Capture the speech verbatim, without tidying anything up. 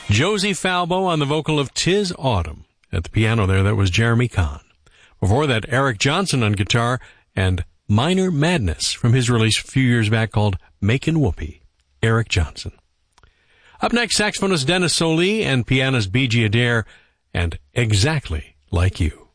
Josie Falbo on the vocal of "'Tis Autumn." At the piano there, that was Jeremy Kahn. Before that, Eric Johnson on guitar and Minor Madness from his release a few years back called Makin' Whoopee. Eric Johnson. Up next, saxophonist Dennis Solie and pianist B G Adair and Exactly Like You.